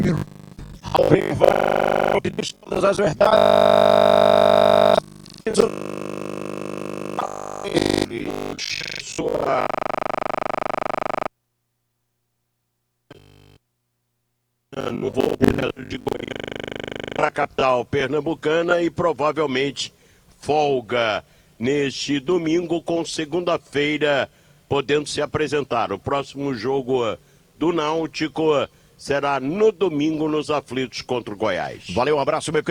Ao vivo, todas as verdades. No voo direto de Goiânia para a capital pernambucana e provavelmente folga neste domingo, com segunda-feira podendo se apresentar. O próximo jogo do Náutico será no domingo nos aflitos contra o Goiás. Valeu, um abraço, meu